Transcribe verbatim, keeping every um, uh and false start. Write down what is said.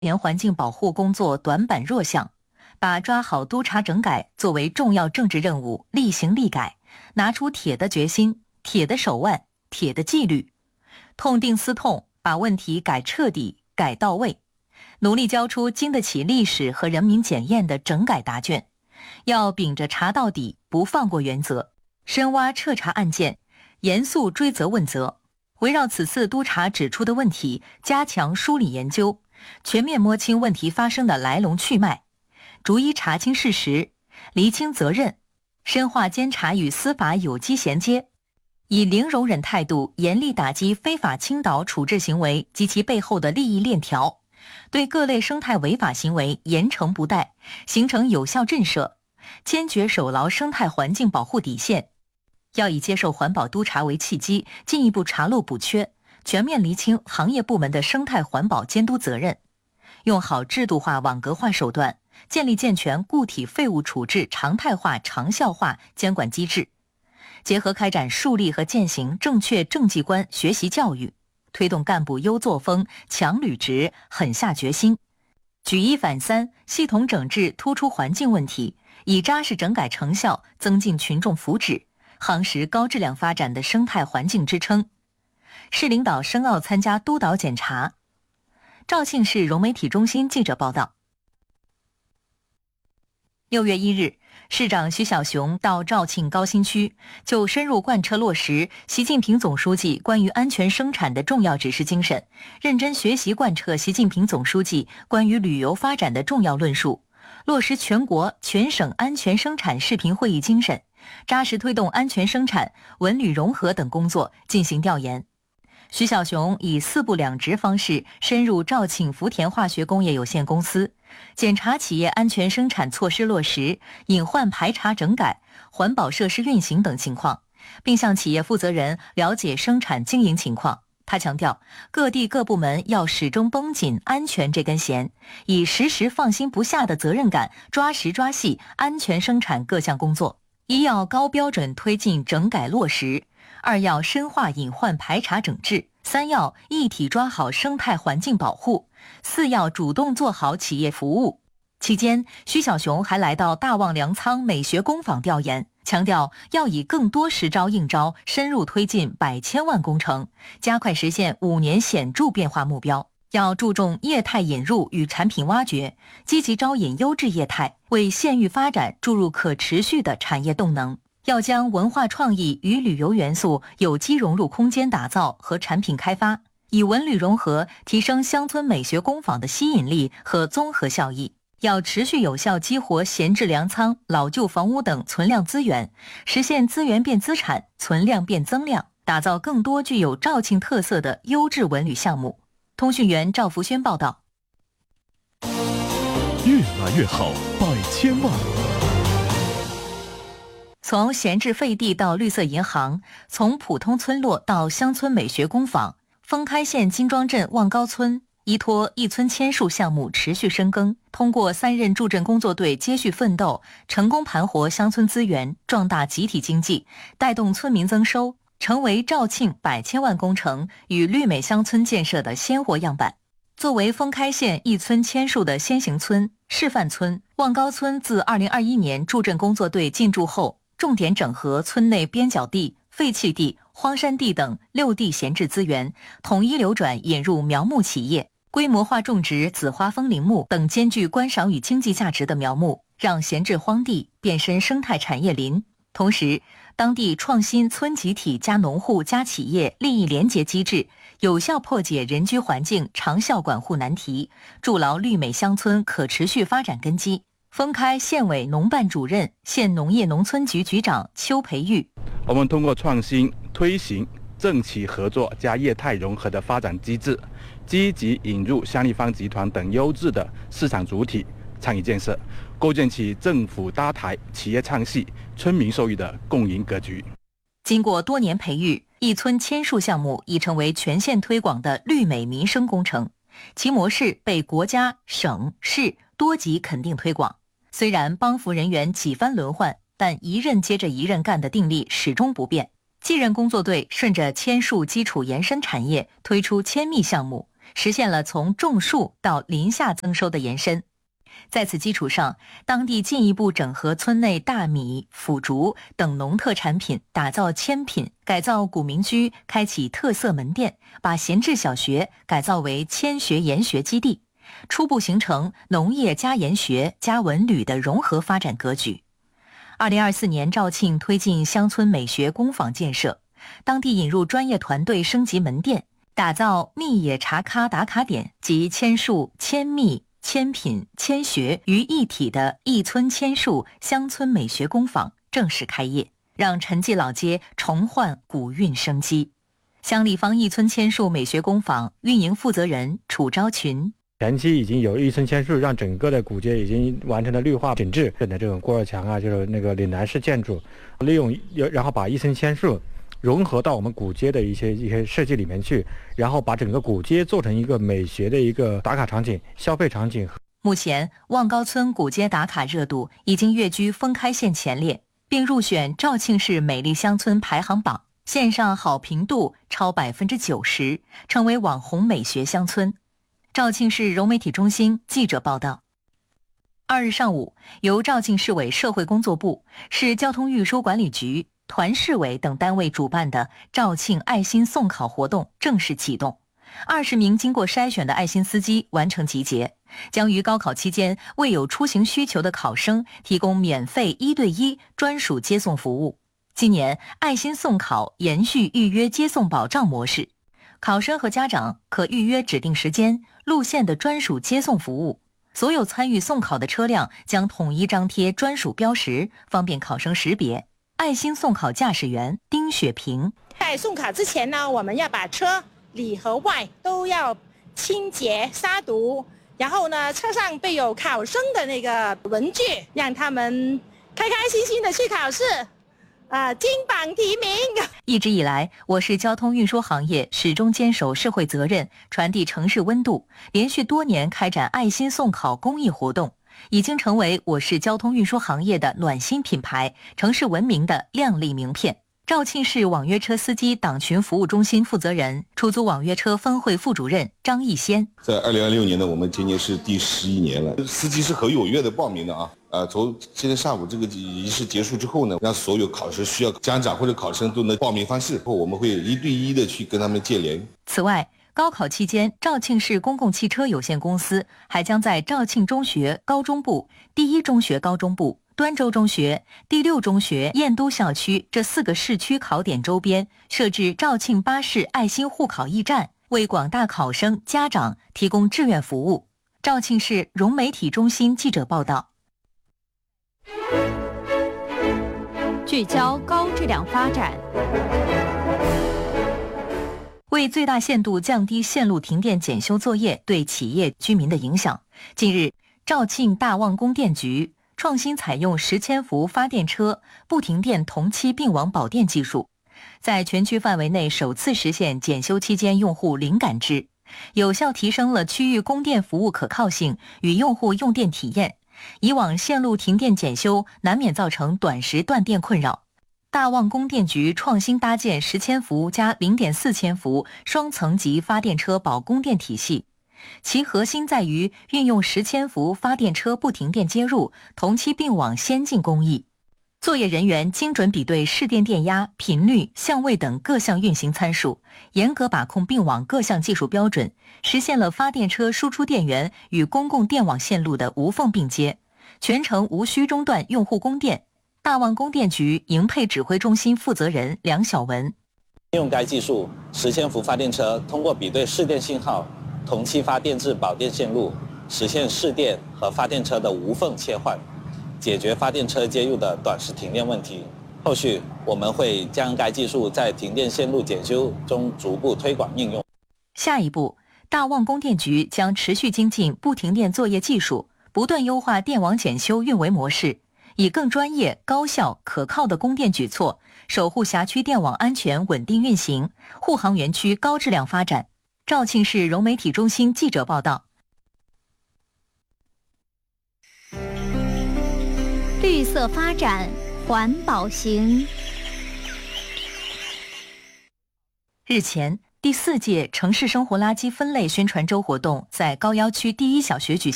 年环境保护工作短板弱项，把抓好督察整改作为重要政治任务，力行力改，拿出铁的决心、铁的手腕、铁的纪律，痛定思痛，把问题改彻底、改到位，努力交出经得起历史和人民检验的整改答卷。要秉着查到底、不放过原则，深挖彻查案件，严肃追责问责，围绕此次督查指出的问题，加强梳理研究，全面摸清问题发生的来龙去脉，逐一查清事实，厘清责任，深化监察与司法有机衔接，以零容忍态度严厉打击非法倾倒处置行为及其背后的利益链条，对各类生态违法行为严惩不贷，形成有效震慑，坚决守牢生态环境保护底线。要以接受环保督查为契机，进一步查漏补缺，全面厘清行业部门的生态环保监督责任，用好制度化网格化手段，建立健全固体废物处置常态化长效化监管机制，结合开展树立和践行正确政绩观学习教育，推动干部优作风、强履职、狠下决心，举一反三，系统整治突出环境问题，以扎实整改成效增进群众福祉，夯实高质量发展的生态环境支撑。市领导申奥参加督导检查。肇庆市融媒体中心记者报道。六月一日，市长徐小熊到肇庆高新区，就深入贯彻落实习近平总书记关于安全生产的重要指示精神，认真学习贯彻习近平总书记关于旅游发展的重要论述，落实全国全省安全生产视频会议精神，扎实推动安全生产、文旅融合等工作进行调研。徐小熊以四部两职方式深入肇庆福田化学工业有限公司，检查企业安全生产措施落实、隐患排查整改、环保设施运行等情况，并向企业负责人了解生产经营情况。他强调，各地各部门要始终绷紧安全这根弦，以时时放心不下的责任感，抓实抓细安全生产各项工作。一要高标准推进整改落实，二要深化隐患排查整治，三要一体抓好生态环境保护，四要主动做好企业服务。期间，徐小熊还来到大望粮仓美学工坊调研，强调要以更多实招硬招，深入推进百千万工程，加快实现五年显著变化目标。要注重业态引入与产品挖掘，积极招引优质业态，为县域发展注入可持续的产业动能。要将文化创意与旅游元素有机融入空间打造和产品开发，以文旅融合提升乡村美学工坊的吸引力和综合效益。要持续有效激活闲置粮仓、老旧房屋等存量资源，实现资源变资产、存量变增量，打造更多具有肇庆特色的优质文旅项目。通讯员赵福轩报道。 越来越好，百千万。 从闲置废地到绿色银行，从普通村落到乡村美学工坊，封开县金庄镇望高村依托一村千树项目持续深耕，通过三任助阵工作队接续奋斗，成功盘活乡村资源，壮大集体经济，带动村民增收，成为肇庆百千万工程与绿美乡村建设的鲜活样板。作为封开县一村千树的先行村、示范村，望高村自二零二一年助阵工作队进驻后，重点整合村内边角地、废弃地、荒山地等六地闲置资源，统一流转引入苗木企业，规模化种植紫花风铃木等兼具观赏与经济价值的苗木，让闲置荒地变身生态产业林。同时，当地创新村集体加农户加企业利益联结机制，有效破解人居环境长效管护难题，筑牢绿美乡村可持续发展根基。封开县委农办主任、县农业农村局局长邱培玉。 我们通过创新推行政企合作加业态融合的发展机制，积极引入香立方集团等优质的市场主体参与建设，构建起政府搭台、企业唱戏、村民受益的共赢格局。 经过多年培育，一村千树项目已成为全县推广的绿美民生工程，其模式被国家、省、市多级肯定推广。虽然帮扶人员几番轮换，但一任接着一任干的定力始终不变。继任工作队顺着千树基础延伸产业推出千蜜项目， 实现了从种树到林下增收的延伸。在此基础上，当地进一步整合村内大米、腐竹等农特产品，打造千品，改造古民居，开启特色门店，把闲置小学改造为千学研学基地，初步形成农业加研学加文旅的融合发展格局。二零二四年，肇庆推进乡村美学工坊建设，当地引入专业团队升级门店，打造蜜野茶咖打卡点及千树、千蜜、千品、千学于一体的一村千树乡村美学工坊正式开业，让陈记老街重焕古韵生机。乡里坊一村千树美学工坊运营负责人楚昭群， 前期已经有一村千树，让整个的古街已经完成了绿化品质的这种过二墙啊，就是那个岭南式建筑，利用然后把一村千树融合到我们古街的一些一些设计里面去，然后把整个古街做成一个美学的一个打卡场景、消费场景。 目前，望高村古街打卡热度已经跃居封开县前列，并入选肇庆市美丽乡村排行榜，线上好评度超百分之九十，成为网红美学乡村。肇庆市融媒体中心记者报道。二日上午，由肇庆市委社会工作部、市交通运输管理局、团市委等单位主办的肇庆爱心送考活动正式启动。二十名经过筛选的爱心司机完成集结，将于高考期间为有出行需求的考生提供免费一对一专属接送服务。今年爱心送考延续预约接送保障模式，考生和家长可预约指定时间、路线的专属接送服务。所有参与送考的车辆将统一张贴专属标识，方便考生识别。爱心送考驾驶员丁雪萍， 在送考之前呢，我们要把车里和外都要清洁杀毒，然后呢，车上备有考生的那个文具，让他们开开心心的去考试，啊，金榜题名。 一直以来，我市交通运输行业始终坚守社会责任，传递城市温度，连续多年开展爱心送考公益活动，已经成为我市交通运输行业的暖心品牌，城市文明的亮丽名片。肇庆市网约车司机党群服务中心负责人、出租网约车分会副主任张义先， 在二零二六年呢，我们今年是第十一年了，司机是很踊跃的报名的啊。呃，从今天上午这个仪式结束之后呢，让所有考生需要家长或者考生都能报名方式，后我们会一对一的去跟他们建联。 此外，高考期间，肇庆市公共汽车有限公司还将在肇庆中学高中部、第一中学高中部、端州中学、第六中学、燕都校区这四个市区考点周边设置肇庆巴士爱心护考驿站，为广大考生、家长提供志愿服务。肇庆市融媒体中心记者报道。 聚焦高质量发展。 为最大限度降低线路停电检修作业对企业居民的影响，近日，肇庆大望供电局创新采用十千伏发电车不停电同期并网保电技术，在全区范围内首次实现检修期间用户零感知，有效提升了区域供电服务可靠性与用户用电体验。以往线路停电检修难免造成短时断电困扰，大望供电局创新搭建十千伏加零点四千伏双层级发电车保供电体系，其核心在于运用十千伏发电车不停电接入、同期并网先进工艺。作业人员精准比对市电电压、频率、相位等各项运行参数，严格把控并网各项技术标准，实现了发电车输出电源与公共电网线路的无缝并接，全程无需中断用户供电。大望供电局营配指挥中心负责人梁晓文， 用该技术，十千伏发电车通过比对市电信号，同期发电至保电线路，实现市电和发电车的无缝切换，解决发电车接入的短时停电问题。后续我们会将该技术在停电线路检修中逐步推广应用。 下一步，大望供电局将持续精进不停电作业技术，不断优化电网检修运维模式，以更专业、高效、可靠的供电举措，守护辖区电网安全稳定运行，护航园区高质量发展。肇庆市融媒体中心记者报道。 绿色发展，环保行。 日前， 第四届城市生活垃圾分类宣传周活动在高要区第一小学举行。